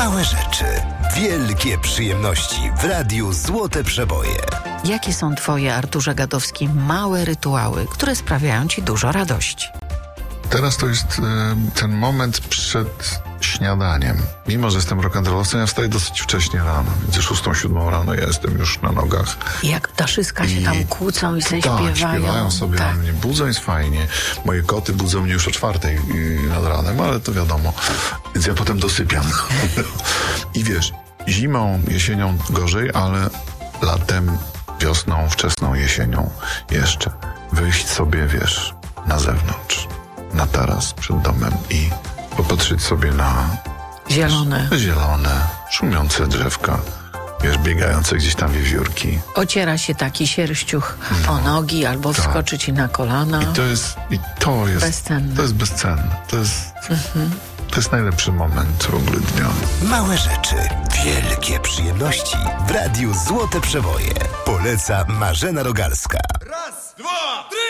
Małe rzeczy, wielkie przyjemności w Radiu Złote Przeboje. Jakie są twoje, Arturze Gadowski, małe rytuały, które sprawiają ci dużo radości? Teraz to jest ten moment przed śniadaniem. Mimo że jestem rock'n'rollowcem, ja wstaję dosyć wcześnie rano. Między 6-7 rano ja jestem już na nogach. I jak ptaszyska się tam kłócą i sobie Tak, śpiewają. śpiewają sobie na mnie. Budzą, jest fajnie. Moje koty budzą mnie już o 4 nad ranem, ale to wiadomo. Więc ja potem dosypiam. I wiesz, zimą, jesienią gorzej, ale latem, wiosną, wczesną jesienią jeszcze. Wyjść sobie, wiesz, na zewnątrz, na taras przed domem i popatrzeć sobie na Zielone. szumiące drzewka, wiesz, biegające gdzieś tam wiewiórki. Ociera się taki sierściuch o nogi albo wskoczy ci na kolana. I to jest bezcenne. To jest bezcenne. To jest najlepszy moment w ogóle dnia. Małe rzeczy, wielkie przyjemności w Radiu Złote Przeboje. Poleca Marzena Rogalska. Raz, dwa, trzy!